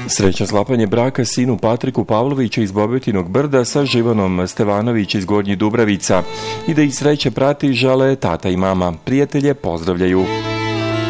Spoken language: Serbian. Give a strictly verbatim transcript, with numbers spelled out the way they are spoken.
Srećan sklapanje braka sinu Patriku Pavlovića iz Bobetinog Brda sa Živanom Stevanović iz Gornjih Dubravica i da ih sreće prati žale tata i mama. Prijatelje pozdravljaju.